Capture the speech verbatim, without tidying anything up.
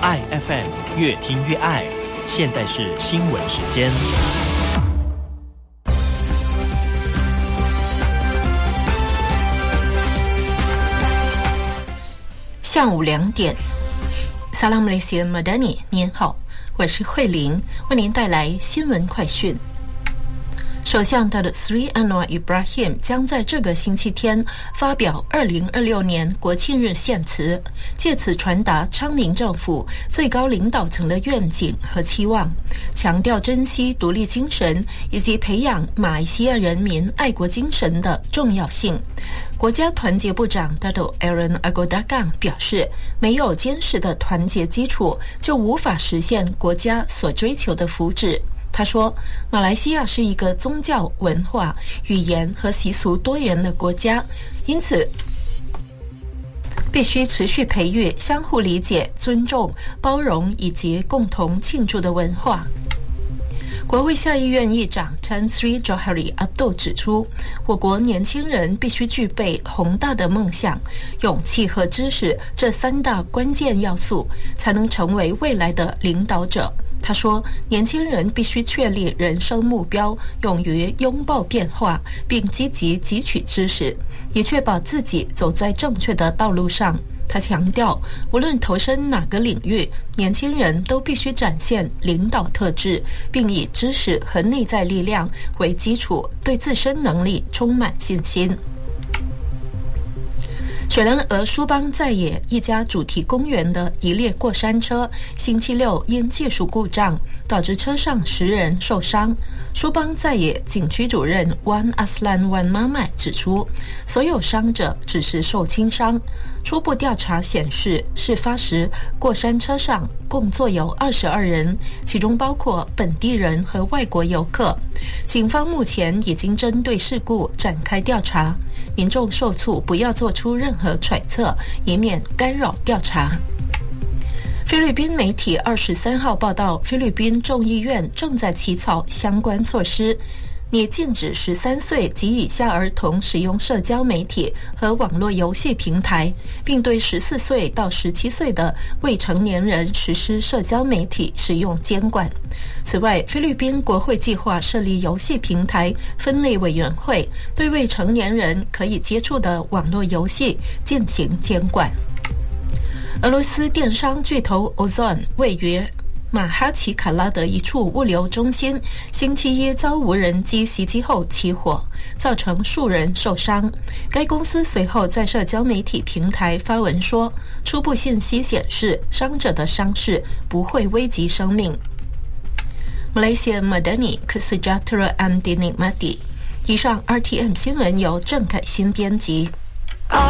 爱 F M， 越听越爱。现在是新闻时间。 下午两点，萨拉姆雷西恩马达尼，您好，我是慧玲，为您带来新闻快讯。首相达特斯里安瓦伊布拉希姆将在这个星期天发表二零二六年国庆日献词，借此传达昌明政府最高领导层的愿景和期望，强调珍惜独立精神以及培养马来西亚人民爱国精神的重要性。国家团结部长 Dato Aaron Agodagang 表示，没有坚实的团结基础，就无法实现国家所追求的福祉。他说，马来西亚是一个宗教、文化、语言和习俗多元的国家，因此必须持续培育相互理解、尊重、包容以及共同庆祝的文化。国会下议院议长 Tan Sri Johari Abdul 指出，我国年轻人必须具备宏大的梦想、勇气和知识这三大关键要素，才能成为未来的领导者。他说，年轻人必须确立人生目标，勇于拥抱变化，并积极汲取知识，以确保自己走在正确的道路上。他强调，无论投身哪个领域，年轻人都必须展现领导特质，并以知识和内在力量为基础，对自身能力充满信心。雪兰莪舒邦在野一家主题公园的一列过山车星期六因技术故障导致车上十人受伤。舒邦在野警区主任 Wan Aslan Wan Mamai 指出，所有伤者只是受轻伤。初步调查显示，事发时过山车上共坐有二十二人，其中包括本地人和外国游客。警方目前已经针对事故展开调查，民众受促不要做出任何揣测，以免干扰调查。菲律宾媒体二十三号报道，菲律宾众议院正在起草相关措施，拟禁止十三岁及以下儿童使用社交媒体和网络游戏平台，并对十四岁到十七岁的未成年人实施社交媒体使用监管。此外，菲律宾国会计划设立游戏平台分类委员会，对未成年人可以接触的网络游戏进行监管。俄罗斯电商巨头 Ozon 位于马哈奇卡拉的一处物流中心星期一遭无人机袭击后起火，造成数人受伤。该公司随后在社交媒体平台发文说，初步信息显示伤者的伤势不会危及生命。Malaysia Madani Kesejahteraan Dinikmati。以上 R T M 新闻由郑凯欣编辑。